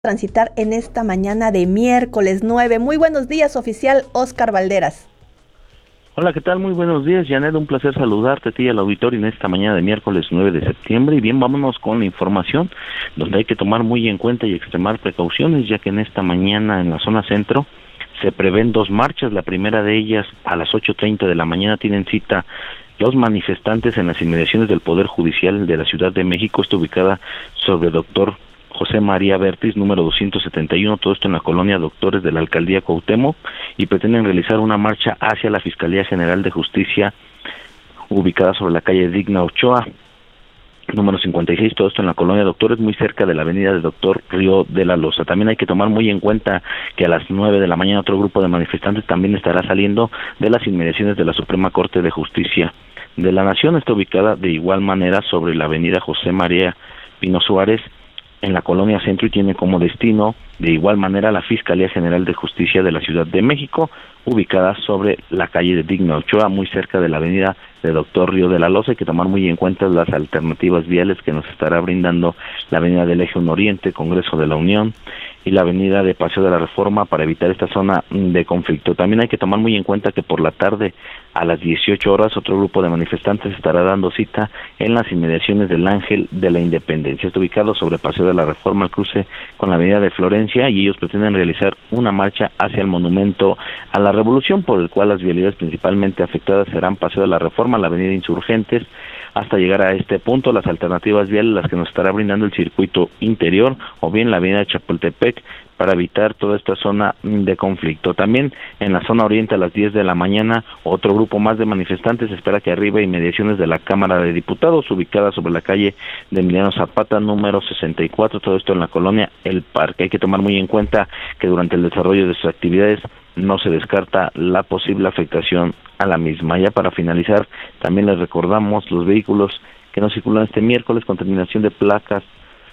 transitar en esta mañana de miércoles 9. Muy buenos días, oficial Óscar Valderas. Hola, ¿qué tal? Muy buenos días, Janet, un placer saludarte a ti y al auditorio en esta mañana de miércoles 9 de septiembre. Y bien, vámonos con la información, donde hay que tomar muy en cuenta y extremar precauciones, ya que en esta mañana en la zona centro se prevén dos marchas. La primera de ellas a las 8:30 de la mañana tienen cita los manifestantes en las inmediaciones del Poder Judicial de la Ciudad de México. Está ubicada sobre Doctor José María Bertis, número 271, todo esto en la colonia Doctores de la Alcaldía Cuauhtémoc, y pretenden realizar una marcha hacia la Fiscalía General de Justicia, ubicada sobre la calle Digna Ochoa, número 56, todo esto en la colonia Doctores, muy cerca de la avenida de Doctor Río de la Loza. También hay que tomar muy en cuenta que a las 9 de la mañana otro grupo de manifestantes también estará saliendo de las inmediaciones de la Suprema Corte de Justicia de la Nación. Está ubicada de igual manera sobre la avenida José María Pino Suárez, en la colonia Centro, y tiene como destino de igual manera la Fiscalía General de Justicia de la Ciudad de México, ubicada sobre la calle de Digna Ochoa, muy cerca de la avenida de Doctor Río de la Loza. Hay que tomar muy en cuenta las alternativas viales que nos estará brindando la avenida del Eje 1 Oriente, Congreso de la Unión, y la avenida de Paseo de la Reforma para evitar esta zona de conflicto. También hay que tomar muy en cuenta que por la tarde a las 18 horas otro grupo de manifestantes estará dando cita en las inmediaciones del Ángel de la Independencia. Está ubicado sobre Paseo de la Reforma, al cruce con la avenida de Florencia, y ellos pretenden realizar una marcha hacia el Monumento a la Revolución, por el cual las vialidades principalmente afectadas serán Paseo de la Reforma, la avenida Insurgentes, hasta llegar a este punto. Las alternativas viales las que nos estará brindando el circuito interior o bien la avenida Chapultepec, para evitar toda esta zona de conflicto. También en la zona oriente a las 10 de la mañana otro grupo más de manifestantes espera que arriba inmediaciones de la Cámara de Diputados, ubicada sobre la calle de Emiliano Zapata, número 64, todo esto en la colonia El Parque. Hay que tomar muy en cuenta que durante el desarrollo de sus actividades no se descarta la posible afectación a la misma. Ya para finalizar, también les recordamos los vehículos que no circulan este miércoles con terminación de placas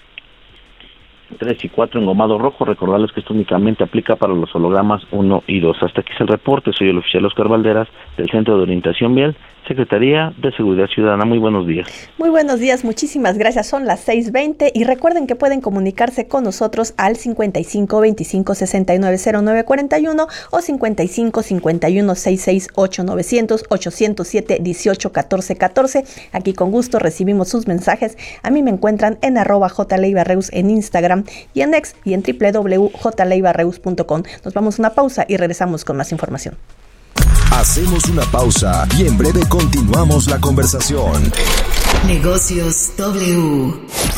3 y 4 engomado rojo. Recordarles que esto únicamente aplica para los hologramas 1 y 2. Hasta aquí es el reporte. Soy el oficial Óscar Valderas, del Centro de Orientación Vial, Secretaría de Seguridad Ciudadana. Muy buenos días. Muy buenos días, muchísimas gracias. Son las 6:20 y recuerden que pueden comunicarse con nosotros al 55 25 69 09 41 o 55 51 66 8900 807 18 14 14. Aquí con gusto recibimos sus mensajes. A mí me encuentran en @jleibarreus en Instagram y en X y en www.jleibarreus.com. Nos vamos a una pausa y regresamos con más información. Hacemos una pausa y en breve continuamos la conversación. Negocios W.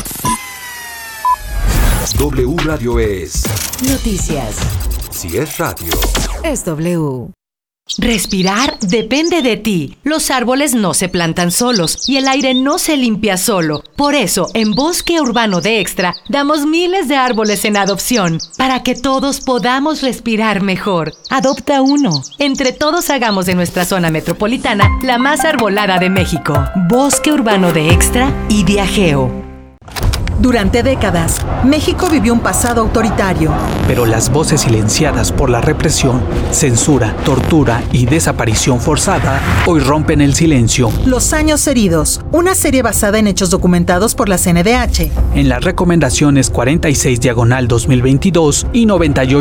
W Radio es Noticias. Si es radio, Es W. Respirar depende de ti. Los árboles no se plantan solos y el aire no se limpia solo. Por eso, en Bosque Urbano de Extra, damos miles de árboles en adopción para que todos podamos respirar mejor. Adopta uno. Entre todos hagamos de nuestra zona metropolitana la más arbolada de México. Bosque Urbano de Extra y Viajeo. Durante décadas, México vivió un pasado autoritario. Pero las voces silenciadas por la represión, censura, tortura y desaparición forzada hoy rompen el silencio. Los años heridos, una serie basada en hechos documentados por la CNDH. En las recomendaciones 46/2022 y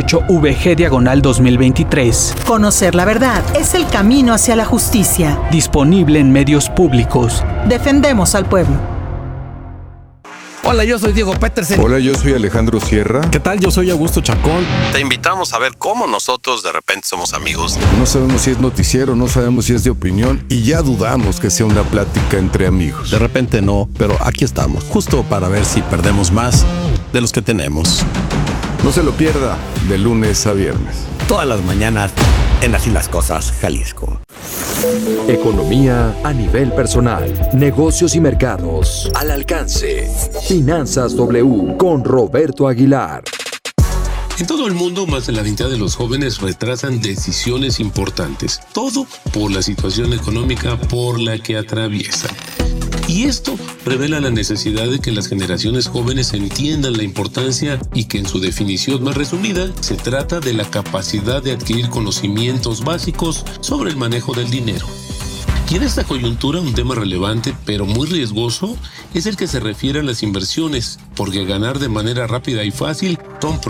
98/VG/2023. Conocer la verdad es el camino hacia la justicia. Disponible en medios públicos. Defendemos al pueblo. Hola, yo soy Diego Petersen. Hola, yo soy Alejandro Sierra. ¿Qué tal? Yo soy Augusto Chacón. Te invitamos a ver cómo nosotros de repente somos amigos. No sabemos si es noticiero, no sabemos si es de opinión y ya dudamos que sea una plática entre amigos. De repente no, pero aquí estamos, justo para ver si perdemos más de los que tenemos. No se lo pierda, de lunes a viernes. Todas las mañanas en Así las Cosas, Jalisco. economía a nivel personal, negocios y mercados al alcance. Finanzas W con Roberto Aguilar. En todo el mundo, más de la mitad de los jóvenes retrasan decisiones importantes. Todo por la situación económica por la que atraviesan. Y esto revela la necesidad de que las generaciones jóvenes entiendan la importancia y que en su definición más resumida se trata de la capacidad de adquirir conocimientos básicos sobre el manejo del dinero. Y en esta coyuntura, un tema relevante, pero muy riesgoso, es el que se refiere a las inversiones, porque ganar de manera rápida y fácil son